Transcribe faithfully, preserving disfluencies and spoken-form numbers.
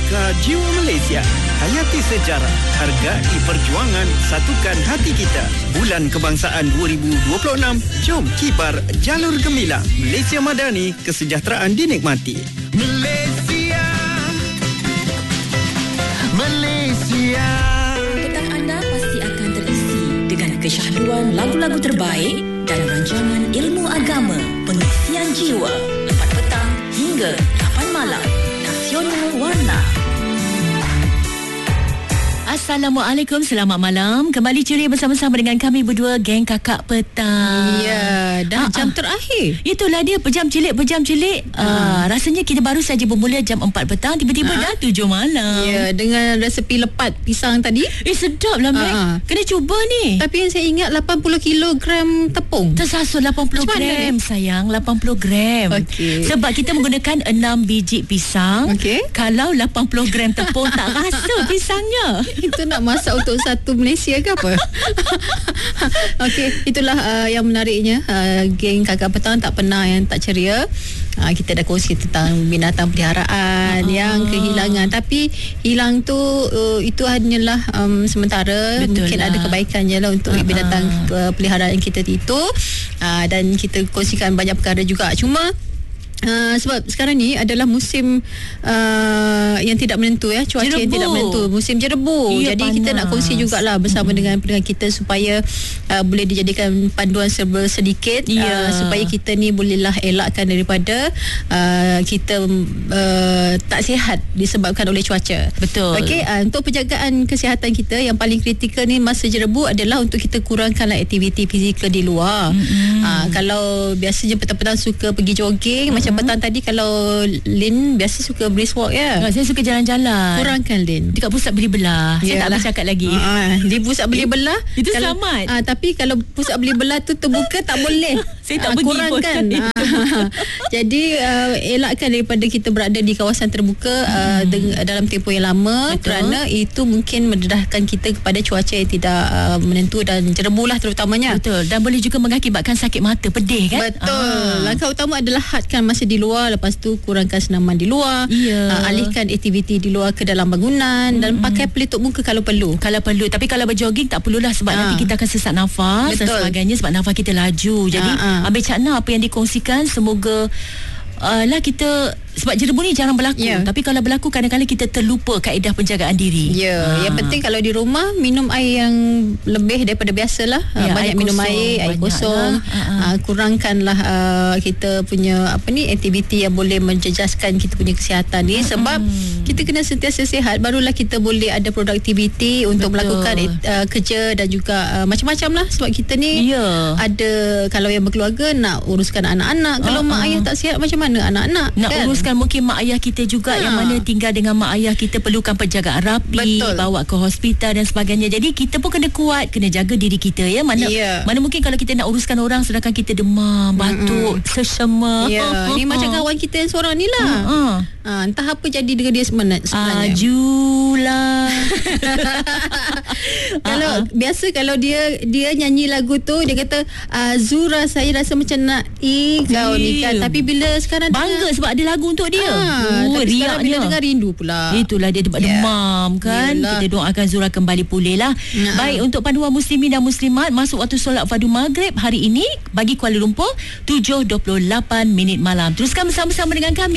Tadika Jiwa Malaysia. Hayati sejarah, hargai perjuangan, satukan hati kita. Bulan Kebangsaan dua ribu dua puluh enam. Jom kibar jalur gemilang. Malaysia Madani, kesejahteraan dinikmati. Malaysia, Malaysia. Petang anda pasti akan terisi dengan kesyahduan lagu-lagu terbaik dan rancangan ilmu agama, pengisian jiwa, empat petang hingga lapan malam. Nasional Warna. Assalamualaikum, selamat malam. Kembali ceria bersama-sama dengan kami berdua, geng Kakak Petang. Ya, dah Ah, jam ah. terakhir. Itulah dia, pejam cilik, pejam cilik. Ah. Uh, rasanya kita baru saja bermula jam empat petang, tiba-tiba Ah. dah tujuh malam. Ya, dengan resepi lepat pisang tadi. Eh, sedap lah, Mac. Ah. Kena cuba ni. Tapi yang saya ingat lapan puluh kilogram tepung. Tersasul lapan puluh Macam mana gram, ni? sayang. lapan puluh gram. Okey. Sebab kita menggunakan enam biji pisang. Okey. Kalau lapan puluh gram tepung, tak rasa pisangnya. Itu nak masak untuk satu Malaysia ke apa? Okey, itulah uh, yang menariknya. Uh, geng Kakak Petang tak pernah yang tak ceria. Uh, kita dah kongsi tentang binatang peliharaan Ah. yang kehilangan. Tapi hilang tu uh, itu hanyalah um, sementara. Betul Mungkin lah. ada kebaikannya lah untuk Ah. binatang uh, peliharaan kita itu. Uh, dan kita kongsikan banyak perkara juga. Cuma Uh, sebab sekarang ni adalah musim uh, yang tidak menentu ya, cuaca Jerebu. yang tidak menentu, musim jerebu. Ya, Jadi kita panas. nak kongsi jugalah bersama hmm. dengan pendengar kita supaya uh, boleh dijadikan panduan serba sedikit, Ya. uh, supaya kita ni bolehlah elakkan daripada uh, kita uh, tak sihat disebabkan oleh cuaca. Betul. Okey, uh, untuk penjagaan kesihatan kita yang paling kritikal ni masa jerebu adalah untuk kita kurangkanlah aktiviti fizikal di luar. Mm-hmm. Uh, kalau biasanya petang-petang suka pergi jogging, mm-hmm. macam petang tadi kalau Lin biasa suka brisk walk ya. Saya suka jalan-jalan. Kurangkan Lin. Dekat pusat beli belah. Saya tak Yalah. bercakap lagi. Uh, di pusat beli belah Itu kalau, selamat. Uh, tapi kalau pusat beli belah tu terbuka tak boleh. Saya tak Ah, pergi pun. kurangkan. Uh, jadi uh, elakkan daripada kita berada di kawasan terbuka uh, deng- dalam tempoh yang lama. Betul. Kerana itu mungkin mendedahkan kita kepada cuaca yang tidak uh, menentu dan jerebulah terutamanya. Betul. Dan boleh juga mengakibatkan sakit mata, pedih kan? Betul. Langkah utama adalah hadkan masa di luar, lepas tu kurangkan senaman di luar, Ya. uh, alihkan aktiviti di luar ke dalam bangunan hmm. dan pakai pelitup muka kalau perlu. Kalau perlu. Tapi kalau berjoging tak perlulah sebab Ah. nanti kita akan sesak nafas dan Betul. sebagainya sebab nafas kita laju. Jadi Ah, ah. ambil cakna apa yang dikongsikan, semoga uh, lah kita, sebab jerebu ni jarang berlaku. Ya. Tapi kalau berlaku kadang-kadang kita terlupa kaedah penjagaan diri. Ya, Ah. yang penting kalau di rumah minum air yang lebih daripada biasalah. Ya, Uh, banyak air minum kosong, air, air banyaklah. kosong. Ah, ah. Uh, kurangkanlah uh, kita punya apa ni aktiviti yang boleh menjejaskan kita punya kesihatan ni, sebab kita kena sentiasa sihat, barulah kita boleh ada produktiviti untuk Betul. melakukan uh, kerja dan juga uh, macam-macam lah, sebab kita ni Ya. ada, kalau yang berkeluarga nak uruskan anak-anak, kalau Ah, mak ah. ayah tak sihat macam mana anak-anak Nak kan? uruskan mungkin mak ayah kita juga, Ha. yang mana tinggal dengan mak ayah kita perlukan penjagaan rapi, Betul. bawa ke hospital dan sebagainya. Jadi kita pun kena kuat, kena jaga diri kita ya. Mana Ya. mana mungkin kalau kita nak uruskan orang sedangkan kita demam, batuk, sesama. Ya, ni macam kawan kita yang seorang ni lah. Ha. Ha, entah apa jadi dengan dia sebenarnya. sebenarnya. Ajulah. Kalau Ah, ah. biasa kalau dia dia nyanyi lagu tu, dia kata Azura, saya rasa macam nak i kau ni kan. Eh. Tapi bila sekarang Bangga sebab ada lagu untuk dia. Ah, Oh, tapi sekarang bila riaknya. dengar rindu pula. Itulah dia Ya. demam kan. Yelah. Kita doakan Zura kembali pulih lah. Ya. Baik, untuk panduan muslimin dan muslimat, masuk waktu solat fardu maghrib hari ini bagi Kuala Lumpur tujuh dua puluh lapan minit malam. Teruskan bersama-sama dengan kami.